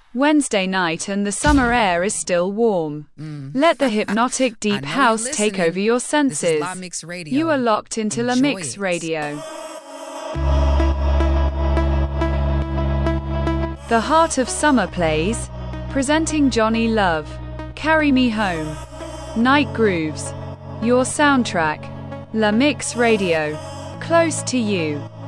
Wednesday night and the summer air is still warm. Let the hypnotic deep house take over your senses. La Mix Radio. You are locked into La Enjoy Mix it. Radio. The Heart of Summer plays, presenting Johnny Love, Carry Me Home, Night Grooves, your soundtrack, La Mix Radio, close to you.